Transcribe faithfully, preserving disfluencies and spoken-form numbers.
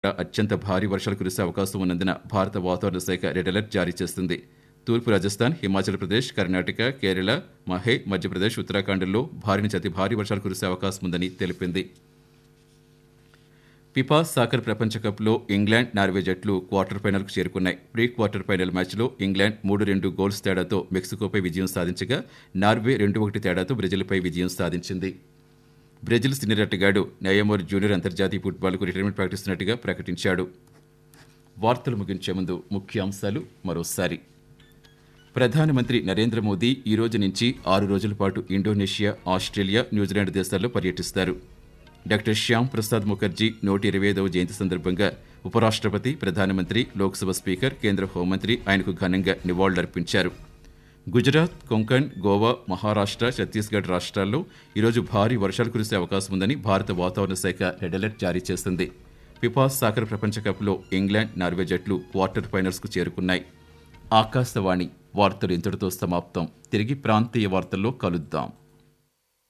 అత్యంత భారీ వర్షాలు కురిసే అవకాశం ఉన్నందున భారత వాతావరణ శాఖ రెడ్ అలర్ట్ జారీ చేస్తుంది. తూర్పు రాజస్థాన్, హిమాచల్ ప్రదేశ్, కర్ణాటక, కేరళ, మహే, మధ్యప్రదేశ్, ఉత్తరాఖండ్లో భారీ నుంచి అతి భారీ వర్షాలు కురిసే అవకాశం ఉందని తెలిపింది. ఫిఫా సాకర్ ప్రపంచ కప్లో ఇంగ్లాండ్, నార్వే జట్లు క్వార్టర్ ఫైనల్కు చేరుకున్నాయి. ప్రీ క్వార్టర్ ఫైనల్ మ్యాచ్లో ఇంగ్లాండ్ మూడు రెండు గోల్స్ తేడాతో మెక్సికోపై విజయం సాధించగా నార్వే రెండు ఒకటి తేడాతో బ్రెజిల్పై విజయం సాధించింది. బ్రెజిల్ సీనియర్ ఆటగాడు నెయమర్ జూనియర్ అంతర్జాతీయ ఫుట్బాల్కు రిటైర్మెంట్ ప్రకటిస్తున్నట్టుగా ప్రకటించాడు. వార్తలు ముగించే ముందు ముఖ్యాంశాలు మరోసారి. ప్రధానమంత్రి నరేంద్ర మోదీ ఈ రోజు నుంచి ఆరు రోజుల పాటు ఇండోనేషియా, ఆస్ట్రేలియా, న్యూజిలాండ్ దేశాల్లో పర్యటిస్తారు. డాక్టర్ శ్యామ్ ప్రసాద్ ముఖర్జీ నూట ఇరవై ఐదవ జయంతి సందర్భంగా ఉపరాష్ట్రపతి, ప్రధానమంత్రి, లోక్సభ స్పీకర్, కేంద్ర హోంమంత్రి ఆయనకు ఘనంగా నివాళులర్పించారు. గుజరాత్, కొంకణ్, గోవా, మహారాష్ట్ర, ఛత్తీస్గఢ్ రాష్ట్రాల్లో ఈరోజు భారీ వర్షాలు కురిసే అవకాశం ఉందని భారత వాతావరణ శాఖ రెడ్ అలర్ట్ జారీ చేసింది. ఫిఫా సాకర్ ప్రపంచ కప్లో ఇంగ్లాండ్, నార్వే జట్లు క్వార్టర్ ఫైనల్స్కు చేరుకున్నాయి. ఆకాశవాణి వార్తలు ఇంతటితో సమాప్తం. తిరిగి ప్రాంతీయ వార్తల్లో కలుద్దాం.